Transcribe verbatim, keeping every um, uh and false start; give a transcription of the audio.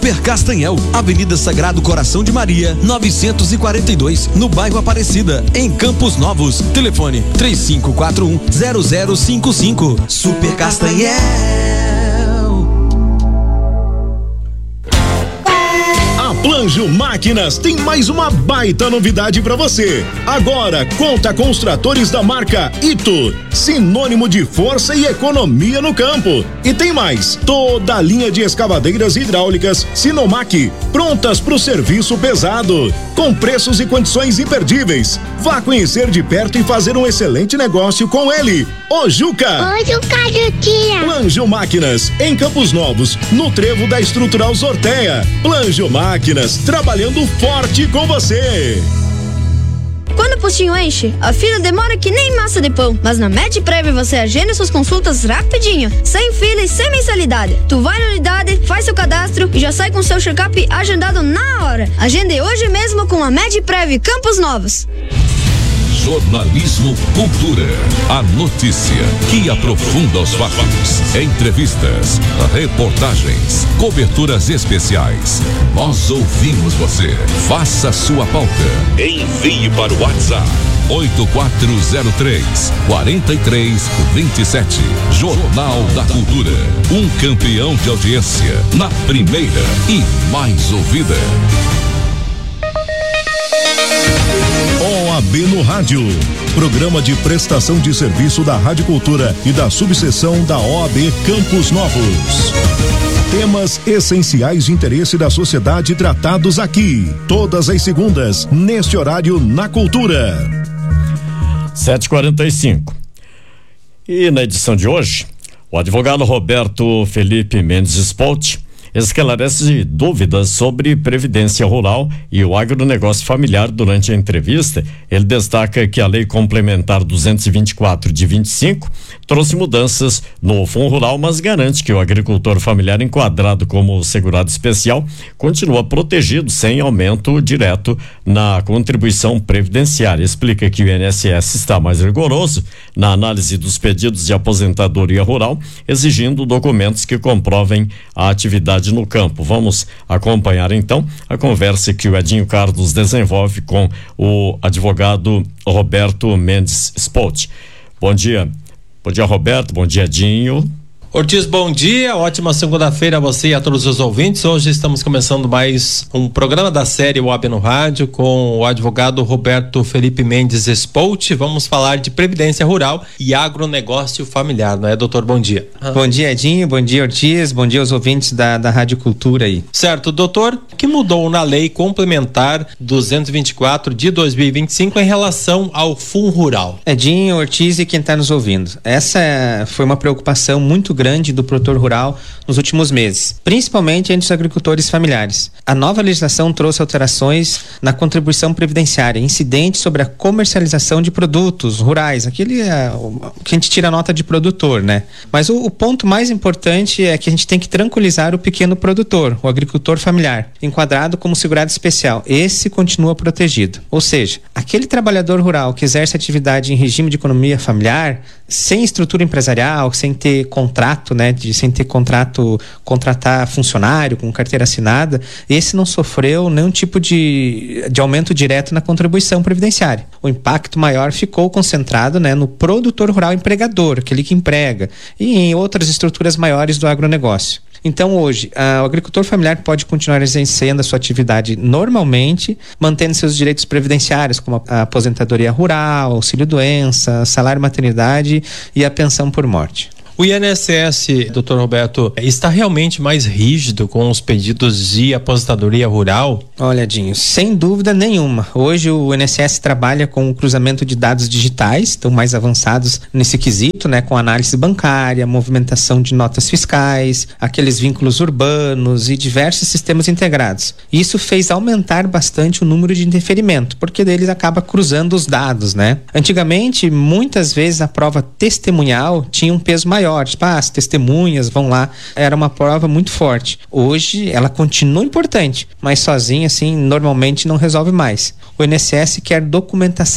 Super Castanhel, Avenida Sagrado Coração de Maria, novecentos e quarenta e dois, no bairro Aparecida, em Campos Novos. Telefone três cinco quatro um zero zero cinco cinco. Super Castanhel. Planjo Máquinas tem mais uma baita novidade para você. Agora conta com os tratores da marca Ito, sinônimo de força e economia no campo. E tem mais, toda a linha de escavadeiras hidráulicas Sinomac, prontas para o serviço pesado, com preços e condições imperdíveis. Vá conhecer de perto e fazer um excelente negócio com ele, o Juca. Ô Juca, Juquinha. Planjo Máquinas, em Campos Novos, no trevo da Estrutural Sorteia. Planjo Máquinas, trabalhando forte com você. Quando o postinho enche, a fila demora que nem massa de pão. Mas na MedPrev você agenda suas consultas rapidinho, sem fila e sem mensalidade. Tu vai na unidade, faz seu cadastro e já sai com seu check-up agendado na hora. Agende hoje mesmo com a MedPrev Campos Novos. Jornalismo Cultura. A notícia que aprofunda os fatos. Entrevistas, reportagens, coberturas especiais. Nós ouvimos você. Faça sua pauta. Envie para o WhatsApp oito quatro zero três, quatro três dois sete. Jornal da Cultura. Um campeão de audiência na primeira e mais ouvida. O A B no Rádio, programa de prestação de serviço da Rádio Cultura e da subseção da O A B Campos Novos. Temas essenciais de interesse da sociedade tratados aqui, todas as segundas, neste horário na Cultura. sete e quarenta e cinco. E na edição de hoje, o advogado Roberto Felipe Mendes Spolt esclarece dúvidas sobre previdência rural e o agronegócio familiar. Durante a entrevista, ele destaca que a lei complementar duzentos e vinte e quatro de vinte e cinco trouxe mudanças no Fundo Rural, mas garante que o agricultor familiar enquadrado como segurado especial continua protegido sem aumento direto na contribuição previdenciária. Explica que o I N S S está mais rigoroso na análise dos pedidos de aposentadoria rural, exigindo documentos que comprovem a atividade no campo. Vamos acompanhar então a conversa que o Edinho Carlos desenvolve com o advogado Roberto Mendes Spolt. Bom dia. Bom dia, Roberto. Bom dia, Edinho. Ortiz, bom dia, ótima segunda-feira a você e a todos os ouvintes. Hoje estamos começando mais um programa da série O A B no Rádio com o advogado Roberto Felipe Mendes Spolt. Vamos falar de previdência rural e agronegócio familiar, não é, doutor? Bom dia. Ah. Bom dia, Edinho, bom dia, Ortiz, bom dia aos ouvintes da, da Rádio Cultura aí. Certo, doutor, o que mudou na lei complementar duzentos e vinte e quatro de dois mil e vinte e cinco em relação ao Fundo Rural? Edinho, Ortiz e quem está nos ouvindo, essa foi uma preocupação muito grande grande do produtor rural nos últimos meses, principalmente entre os agricultores familiares. A nova legislação trouxe alterações na contribuição previdenciária, incidentes sobre a comercialização de produtos rurais, aquele é, que a gente tira a nota de produtor, né? Mas o, o ponto mais importante é que a gente tem que tranquilizar o pequeno produtor, o agricultor familiar, enquadrado como segurado especial. Esse continua protegido. Ou seja, aquele trabalhador rural que exerce atividade em regime de economia familiar, sem estrutura empresarial, sem ter contrato, né, de, sem ter contrato, contratar funcionário com carteira assinada, esse não sofreu nenhum tipo de, de aumento direto na contribuição previdenciária. O impacto maior ficou concentrado, né, no produtor rural empregador, aquele que emprega, e em outras estruturas maiores do agronegócio. Então hoje, ah, o agricultor familiar pode continuar exercendo a sua atividade normalmente, mantendo seus direitos previdenciários, como a, a aposentadoria rural, auxílio-doença, salário-maternidade e a pensão por morte. O I N S S, doutor Roberto, está realmente mais rígido com os pedidos de aposentadoria rural? Olha, Dinho, sem dúvida nenhuma. Hoje o I N S S trabalha com o cruzamento de dados digitais, estão mais avançados nesse quesito, né, com análise bancária, movimentação de notas fiscais, aqueles vínculos urbanos e diversos sistemas integrados. Isso fez aumentar bastante o número de indeferimento, porque deles acaba cruzando os dados, né? Antigamente, muitas vezes a prova testemunhal tinha um peso maior. Tipo, ah, as testemunhas vão lá, era uma prova muito forte. Hoje ela continua importante, mas sozinha assim normalmente não resolve mais. O I N S S quer documentação